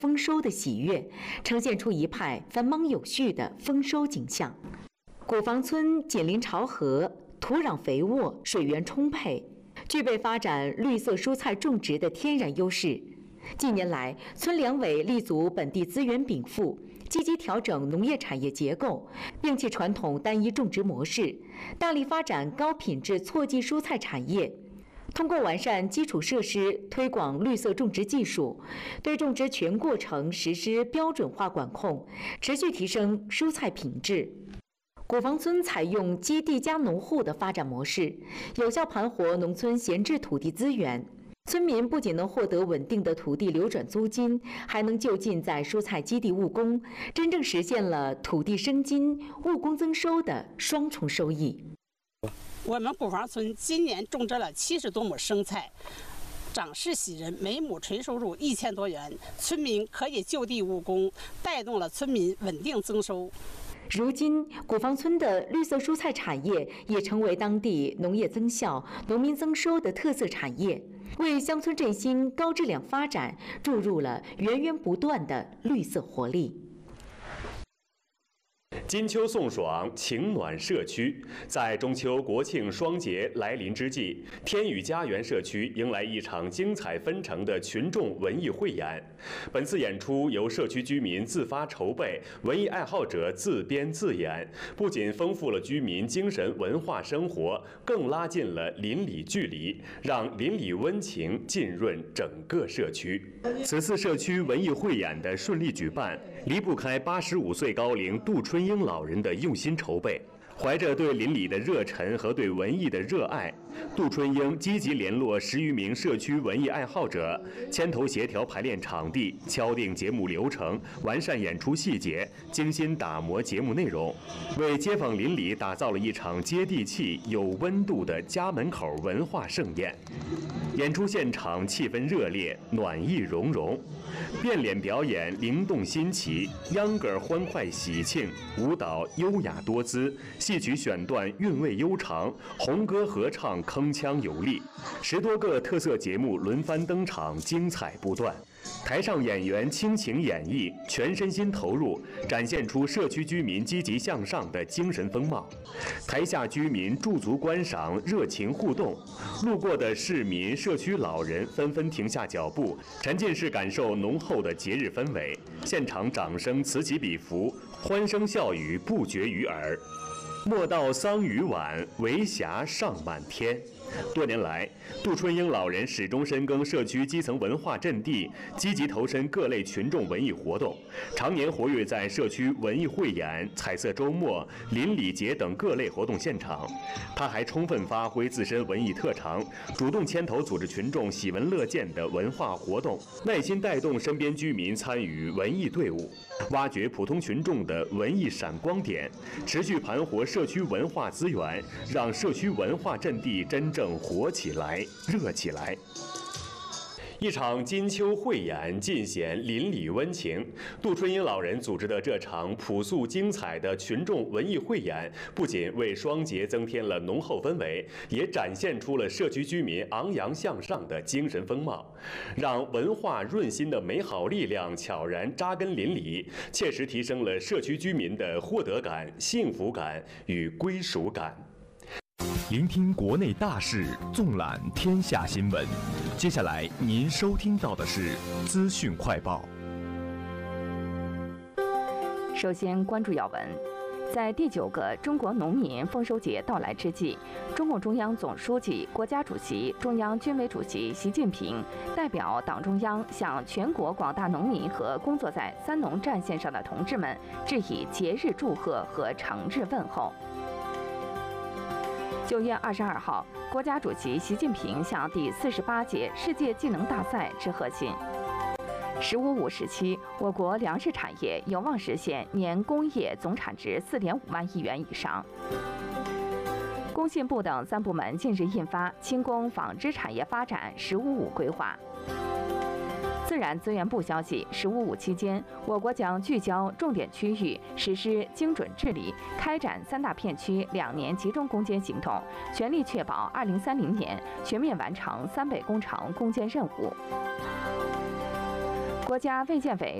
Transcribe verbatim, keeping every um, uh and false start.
丰收的喜悦，呈现出一派繁忙有序的丰收景象。古房村紧邻潮河，土壤肥沃，水源充沛，具备发展绿色蔬菜种植的天然优势。近年来，村两委立足本地资源禀赋，积极调整农业产业结构，摒弃传统单一种植模式，大力发展高品质错季蔬菜产业。通过完善基础设施，推广绿色种植技术，对种植全过程实施标准化管控，持续提升蔬菜品质。古房村采用基地加农户的发展模式，有效盘活农村闲置土地资源。村民不仅能获得稳定的土地流转租金，还能就近在蔬菜基地务工，真正实现了土地生金、务工增收的双重收益。 我们古房村今年种植了七十多亩生菜，长势喜人，每亩纯收入一千多元，村民可以就地务工，带动了村民稳定增收。 如今，古房村的绿色蔬菜产业也成为当地农业增效、农民增收的特色产业，为乡村振兴、高质量发展注入了源源不断的绿色活力。 金秋送爽，情暖社区。在中秋国庆双节来临之际，天宇家园社区迎来一场精彩纷呈的群众文艺汇演。本次演出由社区居民自发筹备，文艺爱好者自编自演，不仅丰富了居民精神文化生活，更拉近了邻里距离，让邻里温情浸润整个社区。此次社区文艺汇演的顺利举办，离不开八十五岁高龄杜春英老人的用心筹备。怀着对邻里的热忱和对文艺的热爱，杜春英积极联络十余名社区文艺爱好者，牵头协调排练场地，敲定节目流程，完善演出细节，精心打磨节目内容，为街坊邻里打造了一场接地气、有温度的家门口文化盛宴。演出现场气氛热烈，暖意融融。变脸表演灵动新奇，秧歌欢快喜庆，舞蹈优雅多姿，戏曲选段韵味悠长，红歌合唱铿锵有力，十多个特色节目轮番登场，精彩不断。台上演员倾情演绎，全身心投入，展现出社区居民积极向上的精神风貌。台下居民驻足观赏，热情互动，路过的市民、社区老人纷纷停下脚步，沉浸式感受浓厚的节日氛围。现场掌声此起彼伏，欢声笑语不绝于耳。莫道桑榆晚，为霞尚满天。多年来，杜春英老人始终深耕社区基层文化阵地，积极投身各类群众文艺活动，常年活跃在社区文艺汇演、彩色周末、邻里节等各类活动现场。他还充分发挥自身文艺特长，主动牵头组织群众喜闻乐见的文化活动，耐心带动身边居民参与文艺队伍，挖掘普通群众的文艺闪光点，持续盘活社区文化资源，让社区文化阵地真正活起来、热起来。一场金秋汇演尽显邻里温情。杜春英老人组织的这场朴素精彩的群众文艺汇演，不仅为双节增添了浓厚氛围，也展现出了社区居民昂扬向上的精神风貌，让文化润心的美好力量悄然扎根邻里，切实提升了社区居民的获得感、幸福感与归属感。 聆听国内大事，纵览天下新闻。接下来您收听到的是资讯快报。 首先关注要闻，在第九个中国农民丰收节到来之际，中共中央总书记、国家主席、中央军委主席习近平代表党中央向全国广大农民和工作在三农战线上的同志们致以节日祝贺和诚挚问候。九月二十二号，国家主席习近平向第四十八届世界技能大赛致贺信。“十五五”时期，我国粮食产业有望实现年工业总产值四点五万亿元以上。工信部等三部门近日印发《轻工纺织产业发展“十五五”规划》。自然资源部消息，“十五五”期间，我国将聚焦重点区域，实施精准治理，开展三大片区两年集中攻坚行动，全力确保二零三零年全面完成三北工程攻坚任务。 国家卫健委